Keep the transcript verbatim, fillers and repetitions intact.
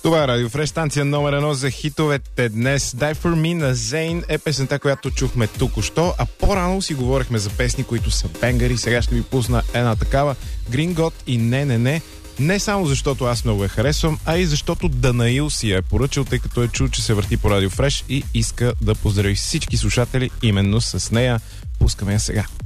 Това е Радио Фреш, станция номер едно за хитовете днес. Die for me на Зейн е песента, която чухме току-що, а по-рано си говорихме за песни, които са бенгари. Сега ще ви пусна една такава. Green God и Не, не, не. Не само защото аз много я харесвам, а и защото Данаил си я е поръчал, тъй като е чул, че се върти по Радио Фреш и иска да поздрави всички слушатели именно с нея. Пускаме я сега.